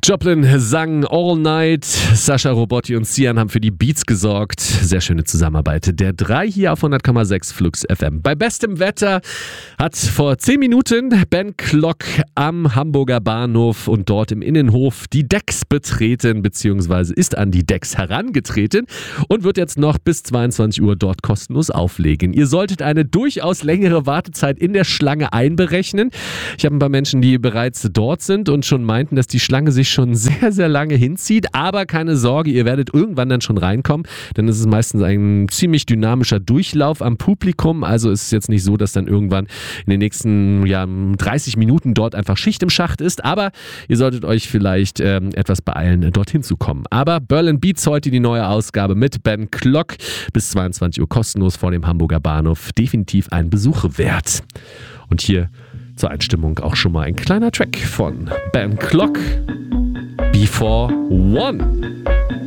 Joplin sang All Night, Sascha Robotti und Sian haben für die Beats gesorgt. Sehr schöne Zusammenarbeit. Der 3 hier auf 100,6 Flux FM. Bei bestem Wetter hat vor 10 Minuten Ben Klock am Hamburger Bahnhof und dort im Innenhof die Decks betreten, beziehungsweise ist an die Decks herangetreten und wird jetzt noch bis 22 Uhr dort kostenlos auflegen. Ihr solltet eine durchaus längere Wartezeit in der Schlange einberechnen. Ich habe ein paar Menschen, die bereits dort sind und schon meinten, dass die Schlange sich schon sehr, sehr lange hinzieht. Aber keine Sorge, ihr werdet irgendwann dann schon reinkommen, denn es ist meistens ein ziemlich dynamischer Durchlauf am Publikum. Also ist es jetzt nicht so, dass dann irgendwann in den nächsten 30 Minuten dort einfach Schicht im Schacht ist. Aber ihr solltet euch vielleicht etwas beeilen, dorthin zu kommen. Aber Berlin Beats heute die neue Ausgabe mit Ben Klock. Bis 22 Uhr kostenlos vor dem Hamburger Bahnhof. Definitiv ein Besuch wert. Und hier zur Einstimmung auch schon mal ein kleiner Track von Ben Klock. Before One.